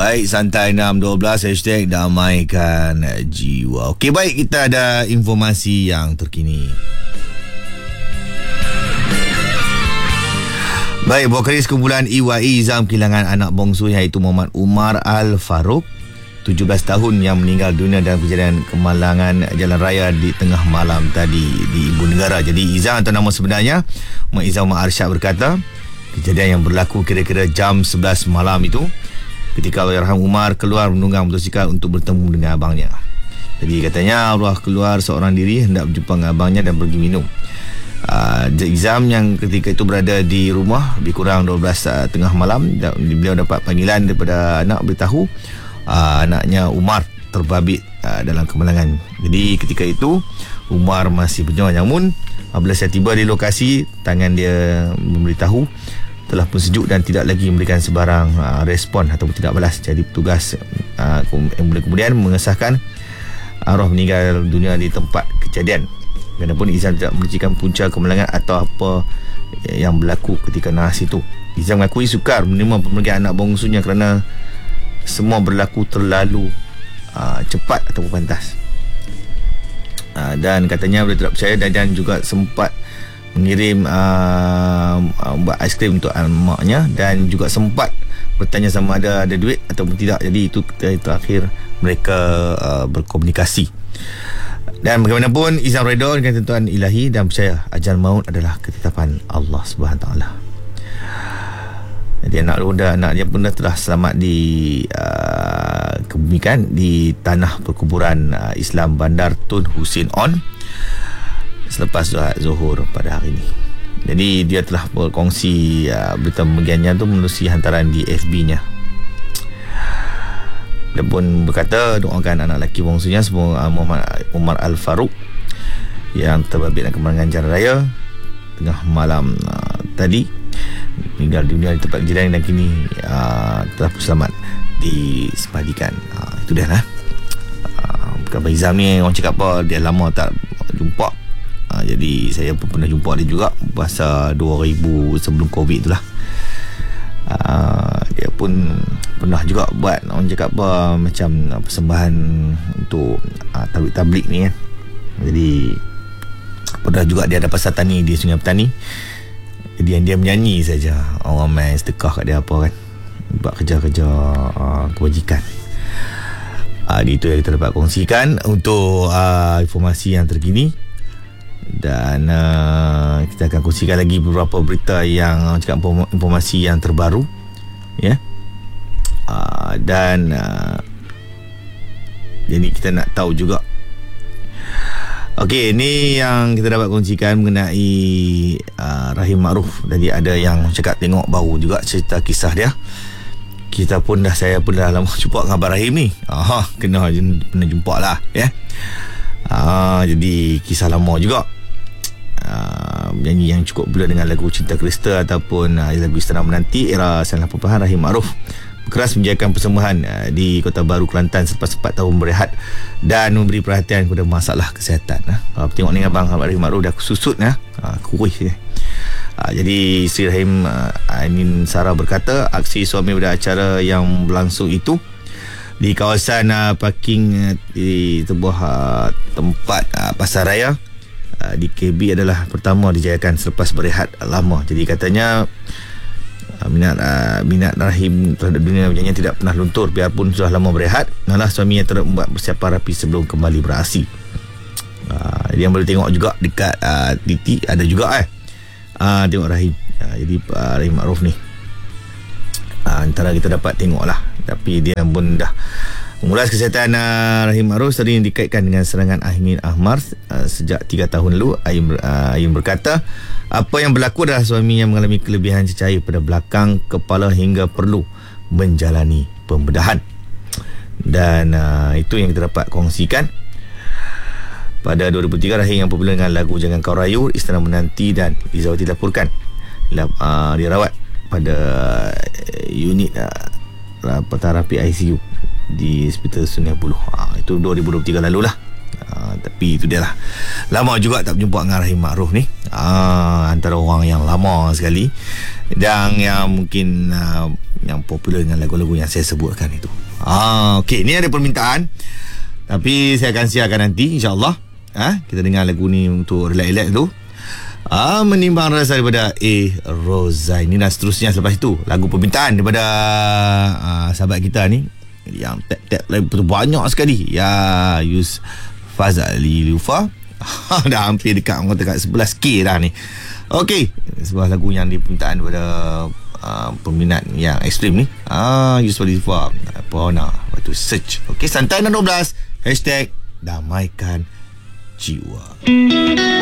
Baik, Santai 612 #damaikan jiwa. Okey, baik, kita ada informasi yang terkini. Baik, vokalis kumpulan EYE Izam kehilangan anak bongsu iaitu Muhammad Umar Al-Faruq, 17 tahun, yang meninggal dunia dalam kejadian kemalangan jalan raya di tengah malam tadi di Ibu Negara. Jadi Izam atau nama sebenarnya Muhammad Izam Arsyad berkata, kejadian yang berlaku kira-kira jam 11 malam itu ketika Allahyarham Umar keluar menunggang motosikal untuk bertemu dengan abangnya. Jadi katanya arwah keluar seorang diri hendak berjumpa dengan abangnya dan pergi minum. Izam yang ketika itu berada di rumah lebih kurang 12 tengah malam, beliau dapat panggilan daripada anak beritahu anaknya Umar terbabit dalam kemalangan. Jadi ketika itu Umar masih bernyamun. Bila saya tiba di lokasi, tangan dia memberitahu telah pun sejuk dan tidak lagi memberikan sebarang respon ataupun tidak balas. Jadi petugas kemudian mengesahkan arwah meninggal dunia di tempat kejadian. Walaupun Izam tidak merincikan punca kemalangan atau apa yang berlaku ketika nahas itu. Izam mengakui sukar menerima pemergian anak bongsunya kerana semua berlaku terlalu cepat ataupun pantas. Dan katanya dia tidak percaya dan juga sempat mengirim buat aiskrim untuk maknya dan juga sempat bertanya sama ada duit ataupun tidak. Jadi itu terakhir mereka berkomunikasi. Dan bagaimanapun Izam redha dengan tentuan ilahi dan percaya ajal maut adalah ketetapan Allah Subhanahu Taala. Jadi anak dia pun telah selamat dikebumikan di tanah perkuburan Islam Bandar Tun Hussein On selepas Zuhur pada hari ini. Jadi dia telah berkongsi berita pembagiannya tu melalui hantaran di FB-nya. Dia pun berkata doakan anak lelaki bongsunya Muhammad Umar Al-Faruq yang terbabit dalam kemalangan jalan raya tengah malam tadi, meninggal dunia di tempat kejadian dan kini telah selamat disepadikan. Itu dia lah. Kabar Izam ni orang cakap apa, dia lama tak jumpa. Jadi saya pun pernah jumpa dia juga masa 2000 sebelum Covid itulah. Dia pun pernah juga buat orang cakap apa macam persembahan untuk tablik ni kan. Jadi pernah juga dia ada pasar tani di Sungai Petani. Jadi dia menyanyi saja, orang main sedekah kat dia apa kan, buat kerja-kerja kebajikan. Itu yang kita dapat kongsikan untuk informasi yang terkini. Dan kita akan kongsikan lagi beberapa berita yang cakap informasi yang terbaru, ya. Dan jadi kita nak tahu juga. Okey, ini yang kita dapat kongsikan mengenai Rahim Ma'ruf. Jadi ada yang cakap tengok baru juga cerita kisah dia. Saya pun dah lama jumpa dengan Abang Rahim ni. Pernah jumpa lah, ya. Jadi kisah lama juga. Menyanyi yang cukup popular dengan lagu Cinta Krista ataupun lagu Istana Menanti era 90-an. Rahim Ma'ruf keras menjayakan persembahan di Kota Baru, Kelantan selepas 4 tahun berehat dan memberi perhatian kepada masalah kesihatan. Kalau tengok ni Abang Rahim Ma'ruf dah susut kurus. Jadi Sri Rahim Ainin Sarah berkata aksi suami pada acara yang berlangsung itu di kawasan parking di sebuah tempat pasar raya di KB adalah pertama dijayakan selepas berehat lama. Jadi katanya minat Rahim terhadap dunia penyanyian tidak pernah luntur biarpun sudah lama berehat. Malah suaminya terus membuat persiapan rapi sebelum kembali beraksi. Yang boleh tengok juga dekat TT ada juga tengok Rahim. Jadi Rahim Ma'ruf ni antara kita dapat tengok lah. Tapi dia pun dah mengulas kesihatan Rahim Ma'ruf sering dikaitkan dengan serangan angin ahmar sejak 3 tahun lalu. Aim berkata apa yang berlaku adalah suaminya mengalami kelebihan cecair pada belakang kepala hingga perlu menjalani pembedahan. Dan itu yang kita dapat kongsikan. Pada 2003 Rahim yang popular dengan lagu Jangan Kau Rayu, Istana Menanti dan Izawati dilaporkan dirawat pada unit terapi ICU di Hospital Sungai Buloh. Itu 2023 lalu lah. Tapi itu dia lah, lama juga tak berjumpa dengan Rahim Ma'ruf ni. Antara orang yang lama sekali. Dan yang mungkin yang popular dengan lagu-lagu yang saya sebutkan itu. Okey, ni ada permintaan, tapi saya akan siarkan nanti, insyaAllah. Kita dengar lagu ni untuk relax-relax tu. Menimbang rasa daripada A. Rozaini, dan seterusnya selepas itu lagu permintaan daripada sahabat kita ni yang tap-tap betul banyak sekali. Ya, Yus Fazali Lufa. Dah hampir dekat, orang kata kat 11K dah ni. Okey, sebuah lagu yang dipermintaan daripada peminat yang ekstrim ni. Yus Fazali Lufa, Pona. Lepas tu search. Okey, Santai dan 12 #damaikan jiwa.